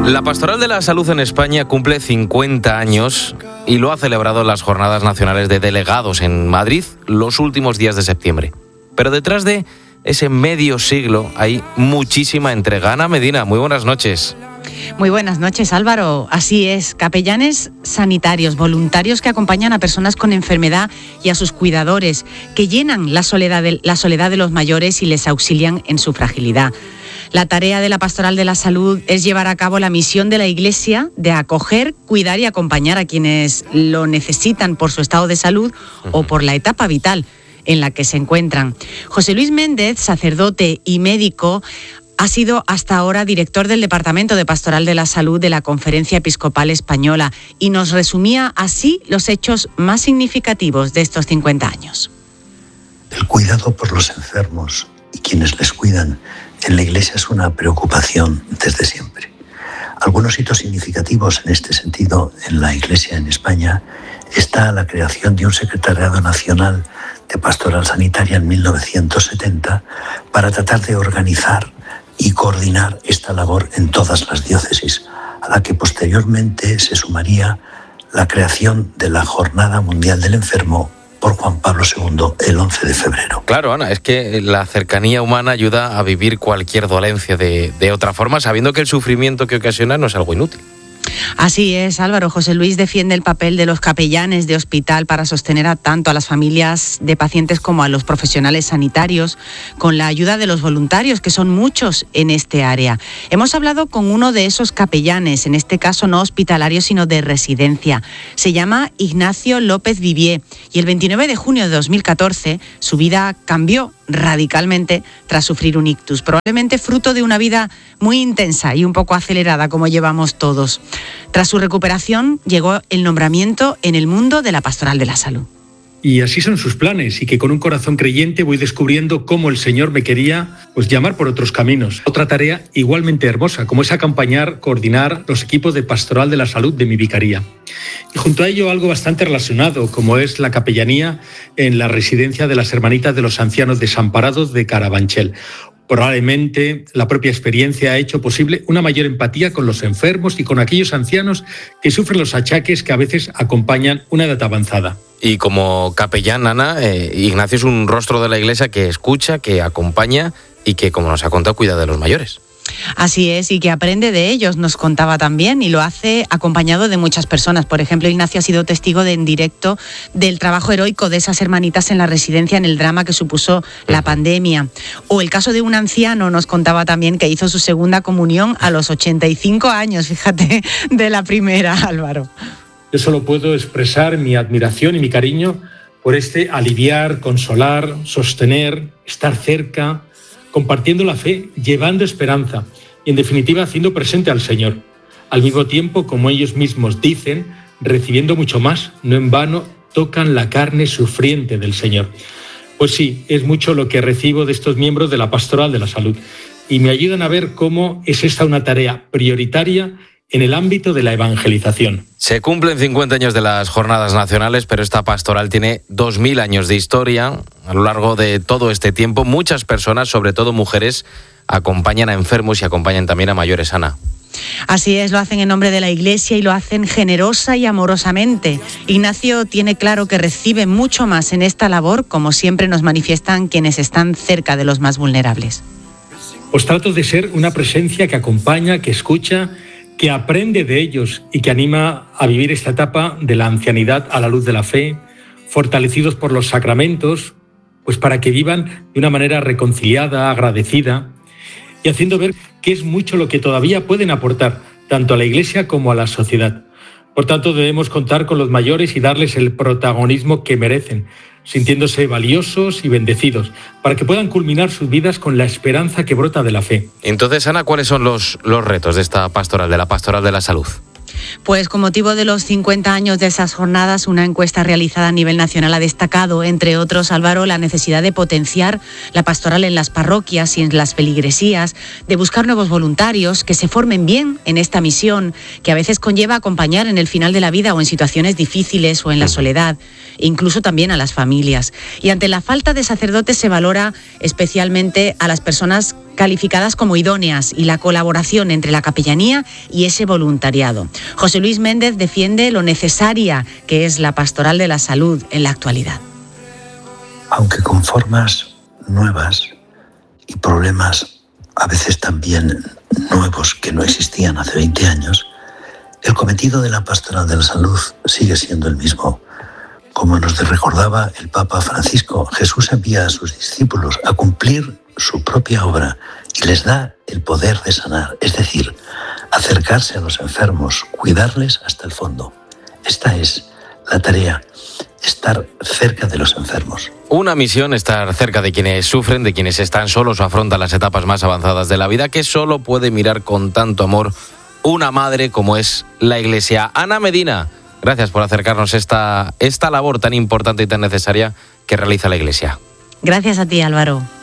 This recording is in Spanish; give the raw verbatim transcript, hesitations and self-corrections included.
La Pastoral de la Salud en España cumple cincuenta años y lo ha celebrado en las Jornadas Nacionales de Delegados en Madrid los últimos días de septiembre. Pero detrás de ese medio siglo hay muchísima entrega. Ana Medina, muy buenas noches. Muy buenas noches, Álvaro. Así es, capellanes sanitarios, voluntarios que acompañan a personas con enfermedad y a sus cuidadores, que llenan la soledad de, la soledad de los mayores y les auxilian en su fragilidad. La tarea de la Pastoral de la Salud es llevar a cabo la misión de la Iglesia de acoger, cuidar y acompañar a quienes lo necesitan por su estado de salud o por la etapa vital en la que se encuentran. José Luis Méndez, sacerdote y médico, ha sido hasta ahora director del Departamento de Pastoral de la Salud de la Conferencia Episcopal Española y nos resumía así los hechos más significativos de estos cincuenta años. El cuidado por los enfermos y quienes les cuidan en la Iglesia es una preocupación desde siempre. Algunos hitos significativos en este sentido en la Iglesia en España está la creación de un Secretariado Nacional de Pastoral Sanitaria en mil novecientos setenta para tratar de organizar y coordinar esta labor en todas las diócesis, a la que posteriormente se sumaría la creación de la Jornada Mundial del Enfermo por Juan Pablo segundo el once de febrero. Claro, Ana, es que la cercanía humana ayuda a vivir cualquier dolencia de, de otra forma, sabiendo que el sufrimiento que ocasiona no es algo inútil. Así es, Álvaro. José Luis defiende el papel de los capellanes de hospital para sostener a tanto a las familias de pacientes como a los profesionales sanitarios, con la ayuda de los voluntarios, que son muchos en este área. Hemos hablado con uno de esos capellanes, en este caso no hospitalario, sino de residencia. Se llama Ignacio López Vivier y el veintinueve de junio de dos mil catorce su vida cambió radicalmente tras sufrir un ictus, probablemente fruto de una vida muy intensa y un poco acelerada como llevamos todos. Tras su recuperación llegó el nombramiento en el mundo de la Pastoral de la Salud. Y así son sus planes, y que con un corazón creyente voy descubriendo cómo el Señor me quería pues llamar por otros caminos. Otra tarea igualmente hermosa, como es acompañar, coordinar los equipos de Pastoral de la Salud de mi vicaría. Y junto a ello algo bastante relacionado, como es la capellanía en la residencia de las Hermanitas de los Ancianos Desamparados de Carabanchel. Probablemente la propia experiencia ha hecho posible una mayor empatía con los enfermos y con aquellos ancianos que sufren los achaques que a veces acompañan una edad avanzada. Y como capellán, Ana, eh, Ignacio es un rostro de la Iglesia que escucha, que acompaña y que, como nos ha contado, cuida de los mayores. Así es, y que aprende de ellos, nos contaba también, y lo hace acompañado de muchas personas. Por ejemplo, Ignacio ha sido testigo de, en directo del trabajo heroico de esas hermanitas en la residencia en el drama que supuso la pandemia. O el caso de un anciano, nos contaba también, que hizo su segunda comunión a los ochenta y cinco años, fíjate, de la primera, Álvaro. Yo solo puedo expresar mi admiración y mi cariño por este aliviar, consolar, sostener, estar cerca, compartiendo la fe, llevando esperanza y, en definitiva, haciendo presente al Señor. Al mismo tiempo, como ellos mismos dicen, recibiendo mucho más, no en vano, tocan la carne sufriente del Señor. Pues sí, es mucho lo que recibo de estos miembros de la Pastoral de la Salud y me ayudan a ver cómo es esta una tarea prioritaria en el ámbito de la evangelización. Se cumplen cincuenta años de las Jornadas Nacionales, pero esta pastoral tiene dos mil años de historia. A lo largo de todo este tiempo, muchas personas, sobre todo mujeres, acompañan a enfermos y acompañan también a mayores, Ana. Así es, lo hacen en nombre de la Iglesia y lo hacen generosa y amorosamente. Ignacio tiene claro que recibe mucho más en esta labor, como siempre nos manifiestan quienes están cerca de los más vulnerables. Pues trato de ser una presencia que acompaña, que escucha, que aprende de ellos y que anima a vivir esta etapa de la ancianidad a la luz de la fe, fortalecidos por los sacramentos, pues para que vivan de una manera reconciliada, agradecida y haciendo ver que es mucho lo que todavía pueden aportar tanto a la Iglesia como a la sociedad. Por tanto, debemos contar con los mayores y darles el protagonismo que merecen, sintiéndose valiosos y bendecidos, para que puedan culminar sus vidas con la esperanza que brota de la fe. Entonces, Ana, ¿cuáles son los, los retos de esta pastoral, de la Pastoral de la Salud? Pues con motivo de los cincuenta años de esas jornadas, una encuesta realizada a nivel nacional ha destacado, entre otros, Álvaro, la necesidad de potenciar la pastoral en las parroquias y en las feligresías, de buscar nuevos voluntarios que se formen bien en esta misión, que a veces conlleva acompañar en el final de la vida o en situaciones difíciles o en la soledad, incluso también a las familias. Y ante la falta de sacerdotes se valora especialmente a las personas calificadas como idóneas, y la colaboración entre la capellanía y ese voluntariado. José Luis Méndez defiende lo necesaria que es la pastoral de la salud en la actualidad. Aunque con formas nuevas y problemas a veces también nuevos que no existían hace veinte años, el cometido de la pastoral de la salud sigue siendo el mismo. Como nos recordaba el Papa Francisco, Jesús envía a sus discípulos a cumplir su propia obra y les da el poder de sanar, es decir, acercarse a los enfermos, cuidarles hasta el fondo. Esta es la tarea, estar cerca de los enfermos. Una misión, estar cerca de quienes sufren, de quienes están solos o afrontan las etapas más avanzadas de la vida, que solo puede mirar con tanto amor una madre como es la Iglesia. Ana Medina, gracias por acercarnos esta, esta labor tan importante y tan necesaria que realiza la Iglesia. Gracias a ti, Álvaro.